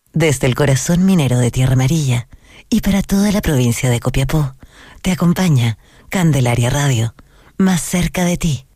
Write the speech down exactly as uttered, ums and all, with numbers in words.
Desde el corazón minero de Tierra Amarilla y para toda la provincia de Copiapó, te acompaña Candelaria Radio, más cerca de ti.